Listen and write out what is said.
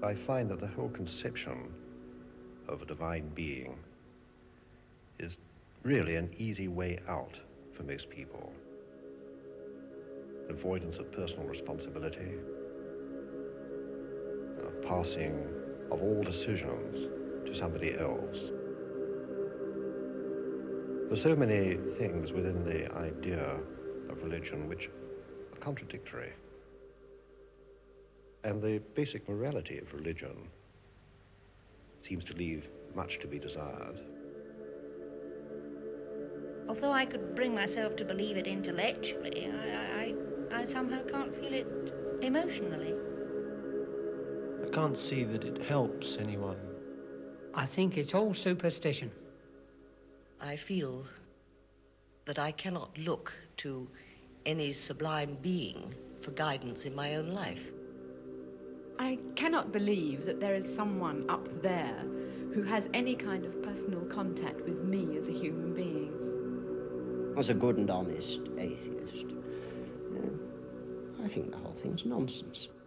I find that the whole conception of a divine being is really an easy way out for most people. Avoidance of personal responsibility, passing of all decisions to somebody else. There's so many things within the idea of religion which are contradictory. And the basic morality of religion seems to leave much to be desired. Although I could bring myself to believe it intellectually, I somehow can't feel it emotionally. I can't see that it helps anyone. I think it's all superstition. I feel that I cannot look to any sublime being for guidance in my own life. I cannot believe that there is someone up there who has any kind of personal contact with me as a human being. As a good and honest atheist, I think the whole thing's nonsense.